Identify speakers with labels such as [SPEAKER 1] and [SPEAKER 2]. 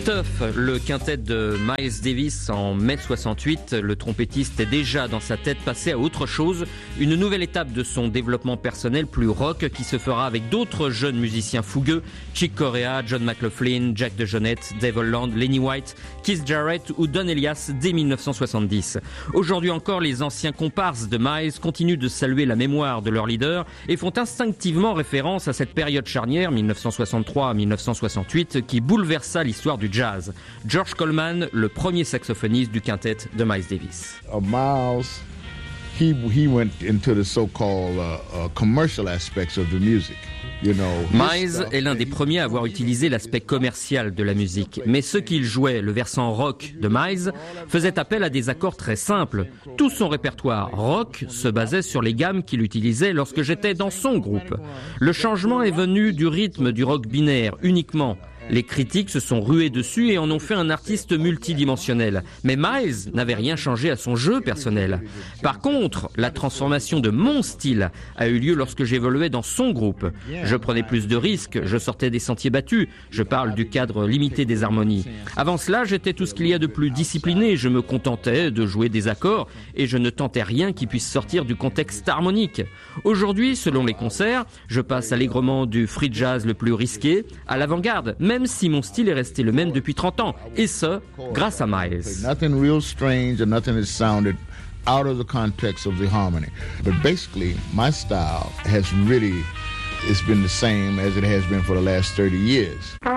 [SPEAKER 1] Stuff, le quintet de Miles Davis en mai 68. Le trompettiste est déjà dans sa tête passé à autre chose, une nouvelle étape de son développement personnel plus rock qui se fera avec d'autres jeunes musiciens fougueux, Chick Corea, John McLaughlin, Jack DeJohnette, Dave Holland, Lenny White, Keith Jarrett ou Don Elias dès 1970. Aujourd'hui encore, les anciens comparses de Miles continuent de saluer la mémoire de leur leader et font instinctivement référence à cette période charnière 1963 à 1968 qui bouleversa l'histoire du jazz. George Coleman, le premier saxophoniste du quintet de Miles Davis.
[SPEAKER 2] Miles, he went into the so-called commercial aspects of the music.
[SPEAKER 1] Miles est l'un des premiers à avoir utilisé l'aspect commercial de la musique. Mais ce qu'il jouait, le versant rock de Miles, faisait appel à des accords très simples. Tout son répertoire rock se basait sur les gammes qu'il utilisait lorsque j'étais dans son groupe. Le changement est venu du rythme du rock binaire uniquement. Les critiques se sont rués dessus et en ont fait un artiste multidimensionnel. Mais Miles n'avait rien changé à son jeu personnel. Par contre, la transformation de mon style a eu lieu lorsque j'évoluais dans son groupe. Je prenais plus de risques, je sortais des sentiers battus. Je parle du cadre limité des harmonies. Avant cela, j'étais tout ce qu'il y a de plus discipliné. Je me contentais de jouer des accords et je ne tentais rien qui puisse sortir du contexte harmonique. Aujourd'hui, selon les concerts, je passe allègrement du free jazz le plus risqué à l'avant-garde, même si mon style est resté le même depuis 30 ans. Et ce, grâce à Miles.
[SPEAKER 2] Nothing real strange and nothing that sounded out of the context of the harmony. But basically, my style has really, it's been the same as it has been for the last 30 years.